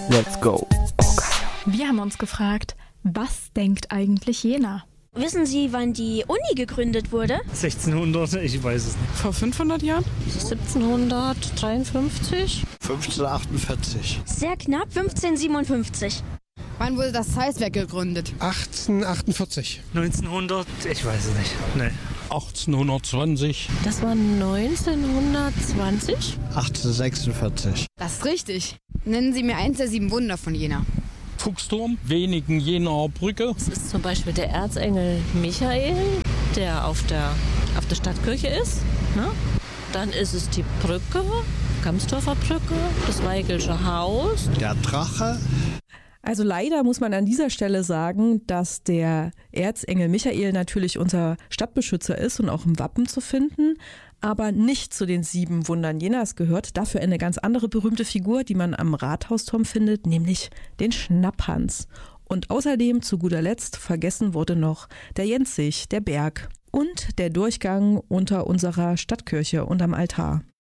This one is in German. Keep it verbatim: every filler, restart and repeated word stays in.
Let's go. Wir haben uns gefragt, was denkt eigentlich Jena? Wissen Sie, wann die Uni gegründet wurde? sechzehnhundert, ich weiß es nicht. Vor fünfhundert Jahren? siebzehnhundertdreiundfünfzig. fünfzehnhundertachtundvierzig. Sehr knapp, fünfzehnhundertsiebenundfünfzig. Wann wurde das Zeisswerk gegründet? achtzehnhundertachtundvierzig. neunzehnhundert, ich weiß es nicht. Nee. achtzehnhundertzwanzig. Das war neunzehnhundertzwanzig. achtzehnhundertsechsundvierzig. Das ist richtig. Nennen Sie mir eins der sieben Wunder von Jena. Fuchsturm, wenigen Jenaer Brücke. Das ist zum Beispiel der Erzengel Michael, der auf der, auf der Stadtkirche ist. Ne? Dann ist es die Brücke, Gamsdorfer Brücke, das Weigelsche Haus. Der Drache. Also leider muss man an dieser Stelle sagen, dass der Erzengel Michael natürlich unser Stadtbeschützer ist und auch im Wappen zu finden, aber nicht zu den sieben Wundern Jenas gehört. Dafür eine ganz andere berühmte Figur, die man am Rathausturm findet, nämlich den Schnapphans. Und außerdem zu guter Letzt vergessen wurde noch der Jensich, der Berg und der Durchgang unter unserer Stadtkirche unterm Altar.